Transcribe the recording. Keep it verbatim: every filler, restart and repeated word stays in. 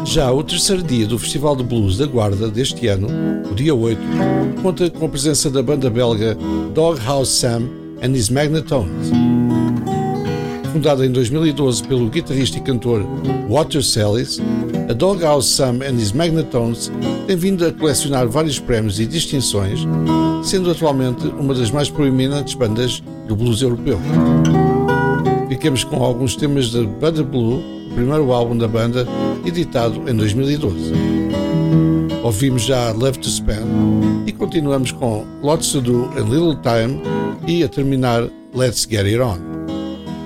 Já o terceiro dia do Festival de Blues da Guarda deste ano, o dia oito, conta com a presença da banda belga Doghouse Sam and his Magnetones. Fundada em dois mil e doze pelo guitarrista e cantor Walter Sellis, a Doghouse Sam and his Magnetones tem vindo a colecionar vários prémios e distinções, sendo atualmente uma das mais proeminentes bandas do blues europeu. Ficamos com alguns temas da Banda Blue, o primeiro álbum da banda, editado em dois mil e doze. Ouvimos já Love to Spend e continuamos com Lots to Do and Little Time e a terminar Let's Get It On.